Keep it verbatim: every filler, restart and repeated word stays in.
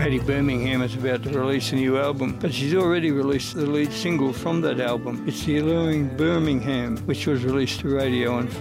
Hattie Birmingham is about to release a new album, but she's already released the lead single from that album. It's The Alluring Birmingham, which was released to radio on